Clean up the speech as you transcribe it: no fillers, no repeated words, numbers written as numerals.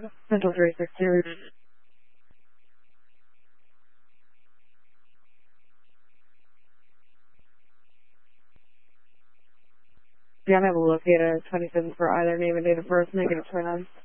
Central 360. Yeah, I'm able to locate a 27 for either name and date of birth, negative 29.